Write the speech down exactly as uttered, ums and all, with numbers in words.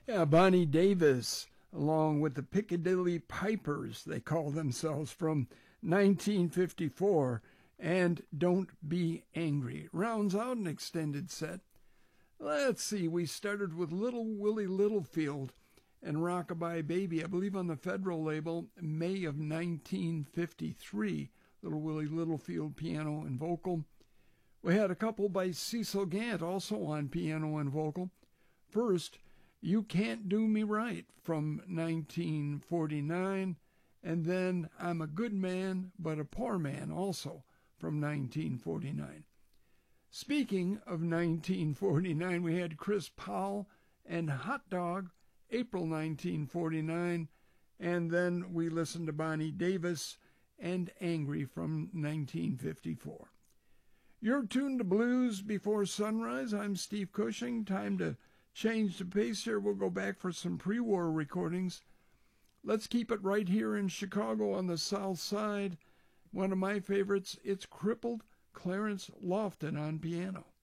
Yeah, Bonnie Davis, along with the Piccadilly Pipers, they call themselves, from nineteen fifty-four, and Don't Be Angry rounds out an extended set. Let's see, we started with Little Willie Littlefield and Rockabye Baby, I believe on the Federal label, May of nineteen fifty-three. Little Willie Littlefield, piano and vocal. We had a couple by Cecil Gant, also on piano and vocal. First, You Can't Do Me Right, from nineteen forty-nine, and then I'm a Good Man But a Poor Man, also from nineteen forty-nine. Speaking of nineteen forty-nine, we had Chris Powell and Hot Dog, April nineteen forty-nine, and then we listened to Bonnie Davis and Angry from nineteen fifty-four. You're tuned to Blues Before Sunrise. I'm Steve Cushing. Time to change the pace here. We'll go back for some pre-war recordings. Let's keep it right here in Chicago on the south side. One of my favorites, it's Crippled, Clarence Lofton on piano.